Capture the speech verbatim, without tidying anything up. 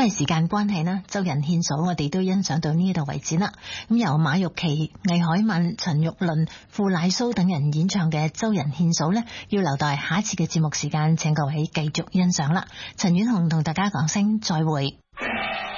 為時間關係呢，周人獻數我哋都欣賞到呢度為止啦。咁由馬玉琪、魏海敏、陳玉麟、傅乃蘇等人演唱嘅周人獻數呢，要留待下一次嘅節目時間，請各位繼續欣賞啦。陳婉紅同大家講聲再會。